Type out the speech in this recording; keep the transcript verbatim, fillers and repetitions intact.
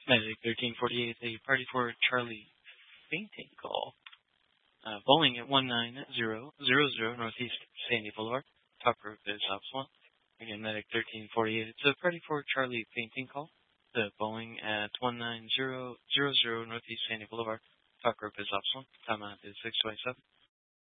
Medic thirteen forty-eight, a party for Charlie fainting call. Uh, bowling at one nine zero zero zero Northeast Sandy Boulevard. Top group is Ops one. Again, Medic thirteen forty-eight, it's a party for Charlie fainting call. The bowling at one nine zero zero zero Northeast Sandy Boulevard. Top group is Ops one. Time out is six twenty-seven.